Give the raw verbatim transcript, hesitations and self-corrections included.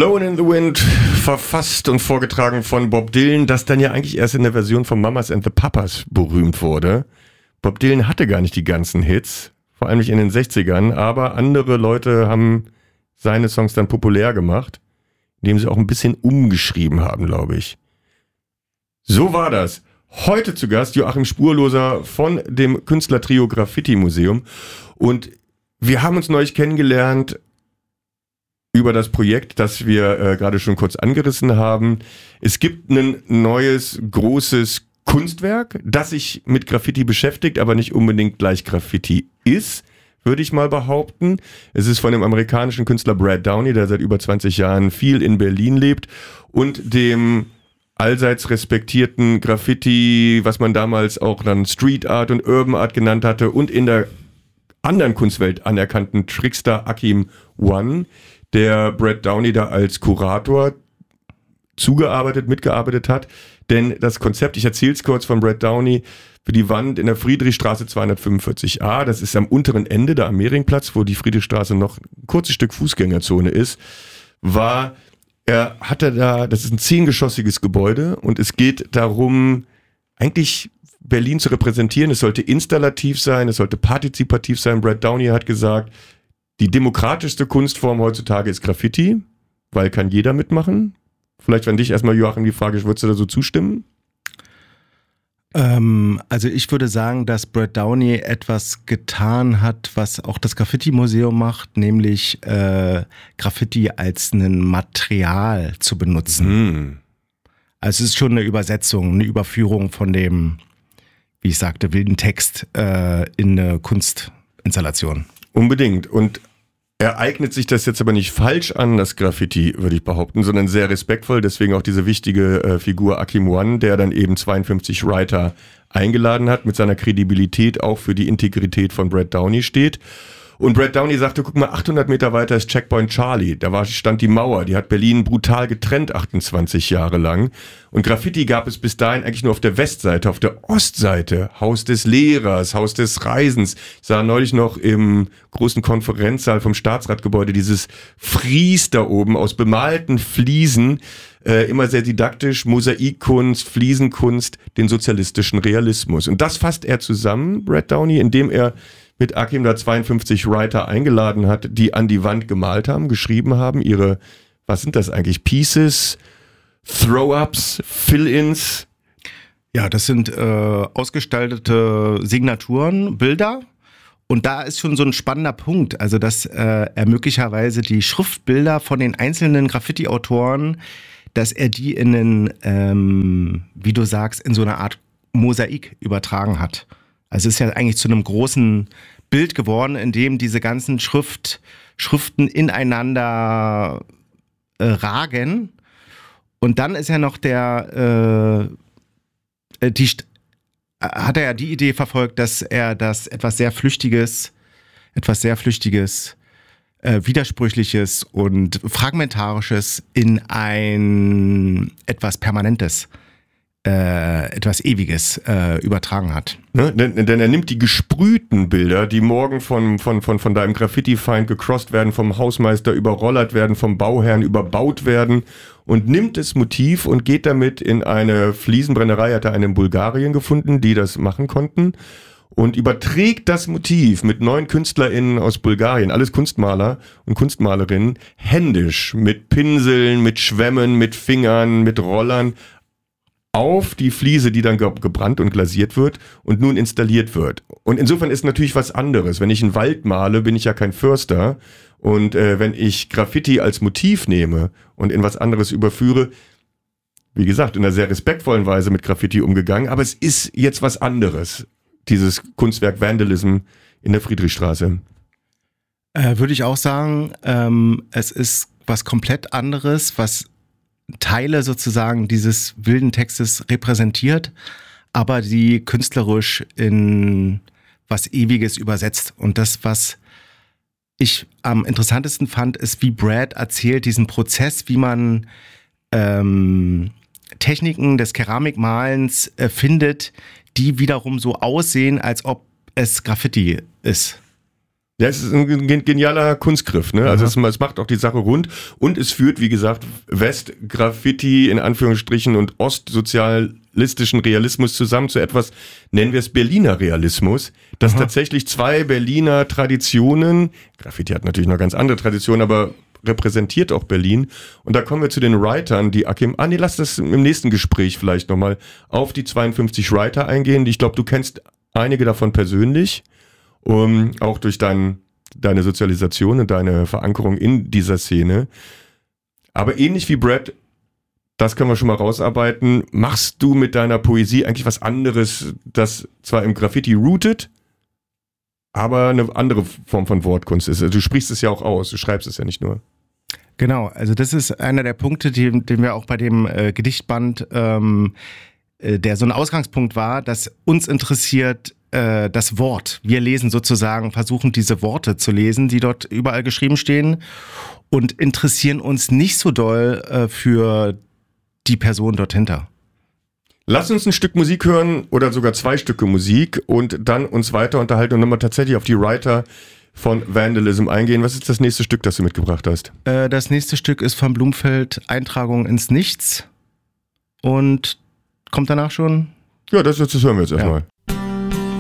Blowin' in the Wind, verfasst und vorgetragen von Bob Dylan, das dann ja eigentlich erst in der Version von Mamas and the Papas berühmt wurde. Bob Dylan hatte gar nicht die ganzen Hits, vor allem nicht in den sechzigern, aber andere Leute haben seine Songs dann populär gemacht, indem sie auch ein bisschen umgeschrieben haben, glaube ich. So war das. Heute zu Gast Joachim Spurloser von dem Künstlertrio Graffiti Museum, und wir haben uns neulich kennengelernt über das Projekt, das wir äh, gerade schon kurz angerissen haben. Es gibt ein neues, großes Kunstwerk, das sich mit Graffiti beschäftigt, aber nicht unbedingt gleich Graffiti ist, würde ich mal behaupten. Es ist von dem amerikanischen Künstler Brad Downey, der seit über zwanzig Jahren viel in Berlin lebt, und dem allseits respektierten Graffiti, was man damals auch dann Street Art und Urban Art genannt hatte, und in der anderen Kunstwelt anerkannten Trickster Akim One, der Brad Downey da als Kurator zugearbeitet, mitgearbeitet hat. Denn das Konzept, ich erzähle es kurz, von Brad Downey für die Wand in der Friedrichstraße zweihundertfünfundvierzig a, das ist am unteren Ende da am Mehringplatz, wo die Friedrichstraße noch ein kurzes Stück Fußgängerzone ist, war, er hatte da, das ist ein zehngeschossiges Gebäude, und es geht darum, eigentlich Berlin zu repräsentieren. Es sollte installativ sein, es sollte partizipativ sein. Brad Downey hat gesagt, die demokratischste Kunstform heutzutage ist Graffiti, weil kann jeder mitmachen. Vielleicht an dich erstmal, Joachim, die Frage, würdest du da so zustimmen? Ähm, also ich würde sagen, dass Brad Downey etwas getan hat, was auch das Graffiti-Museum macht, nämlich äh, Graffiti als ein Material zu benutzen. Hm. Also es ist schon eine Übersetzung, eine Überführung von dem, wie ich sagte, wilden Text äh, in eine Kunstinstallation. Unbedingt. Und er eignet sich das jetzt aber nicht falsch an, das Graffiti, würde ich behaupten, sondern sehr respektvoll. Deswegen auch diese wichtige äh, Figur Akim One, der dann eben zweiundfünfzig Writer eingeladen hat, mit seiner Kredibilität auch für die Integrität von Brad Downey steht. Und Brad Downey sagte, guck mal, achthundert Meter weiter ist Checkpoint Charlie. Da war, stand die Mauer, die hat Berlin brutal getrennt, achtundzwanzig Jahre lang. Und Graffiti gab es bis dahin eigentlich nur auf der Westseite, auf der Ostseite. Haus des Lehrers, Haus des Reisens. Ich sah neulich noch im großen Konferenzsaal vom Staatsratgebäude dieses Fries da oben aus bemalten Fliesen. Äh, immer sehr didaktisch, Mosaikkunst, Fliesenkunst, den sozialistischen Realismus. Und das fasst er zusammen, Brad Downey, indem er mit Akim da zweiundfünfzig Writer eingeladen hat, die an die Wand gemalt haben, geschrieben haben, ihre, was sind das eigentlich, Pieces, Throw-Ups, Fill-Ins? Ja, das sind äh, ausgestaltete Signaturen, Bilder. Und da ist schon so ein spannender Punkt, also dass äh, er möglicherweise die Schriftbilder von den einzelnen Graffiti-Autoren, dass er die in einen, ähm, wie du sagst, in so eine Art Mosaik übertragen hat. Also es ist ja eigentlich zu einem großen Bild geworden, in dem diese ganzen Schrift, Schriften ineinander äh, ragen. Und dann ist ja noch der, äh, die, hat er ja die Idee verfolgt, dass er das etwas sehr Flüchtiges, etwas sehr Flüchtiges, äh, Widersprüchliches und Fragmentarisches in ein etwas Permanentes, Äh, etwas Ewiges äh, übertragen hat. Ne? Denn, denn er nimmt die gesprühten Bilder, die morgen von, von, von, von deinem Graffiti-Feind gecrossed werden, vom Hausmeister überrollert werden, vom Bauherrn überbaut werden, und nimmt das Motiv und geht damit in eine Fliesenbrennerei, hat er eine in Bulgarien gefunden, die das machen konnten, und überträgt das Motiv mit neun KünstlerInnen aus Bulgarien, alles Kunstmaler und Kunstmalerinnen, händisch, mit Pinseln, mit Schwämmen, mit Fingern, mit Rollern, auf die Fliese, die dann gebrannt und glasiert wird und nun installiert wird. Und insofern ist natürlich was anderes. Wenn ich einen Wald male, bin ich ja kein Förster. Und äh, wenn ich Graffiti als Motiv nehme und in was anderes überführe, wie gesagt, in einer sehr respektvollen Weise mit Graffiti umgegangen, aber es ist jetzt was anderes, dieses Kunstwerk Vandalism in der Friedrichstraße. Äh, würde ich auch sagen, ähm, es ist was komplett anderes, was Teile sozusagen dieses wilden Textes repräsentiert, aber die künstlerisch in was Ewiges übersetzt. Und das, was ich am interessantesten fand, ist, wie Brad erzählt diesen Prozess, wie man ähm, Techniken des Keramikmalens äh, findet, die wiederum so aussehen, als ob es Graffiti ist. Ja, es ist ein genialer Kunstgriff, ne? Also es, es macht auch die Sache rund und es führt, wie gesagt, West-Graffiti in Anführungsstrichen und ostsozialistischen Realismus zusammen zu etwas, nennen wir es Berliner Realismus, dass Aha. tatsächlich zwei Berliner Traditionen, Graffiti hat natürlich noch ganz andere Traditionen, aber repräsentiert auch Berlin. Und da kommen wir zu den Writern, die Akim, ah nee, lass das im nächsten Gespräch vielleicht nochmal auf die zweiundfünfzig Writer eingehen. Ich glaube, du kennst einige davon persönlich. Um, auch durch dein, deine Sozialisation und deine Verankerung in dieser Szene. Aber ähnlich wie Brad, das können wir schon mal rausarbeiten, machst du mit deiner Poesie eigentlich was anderes, das zwar im Graffiti rootet, aber eine andere Form von Wortkunst ist. Also du sprichst es ja auch aus, du schreibst es ja nicht nur. Genau, also das ist einer der Punkte, die, den wir auch bei dem äh, Gedichtband, ähm, äh, der so ein Ausgangspunkt war, dass uns interessiert, das Wort. Wir lesen sozusagen, versuchen diese Worte zu lesen, die dort überall geschrieben stehen und interessieren uns nicht so doll äh, für die Person dort hinter. Lass uns ein Stück Musik hören oder sogar zwei Stücke Musik und dann uns weiter unterhalten und nochmal tatsächlich auf die Writer von Vandalism eingehen. Was ist das nächste Stück, das du mitgebracht hast? Äh, das nächste Stück ist von Blumfeld, Eintragung ins Nichts und kommt danach schon? Ja, das, das hören wir jetzt erstmal. Ja.